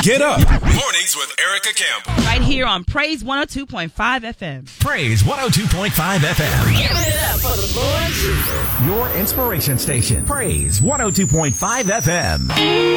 Get up. Mornings with Erica Campbell. Right here on Praise 102.5 FM. Praise 102.5 FM. Give it up for the Lord Jesus. Your inspiration station. Praise 102.5 FM.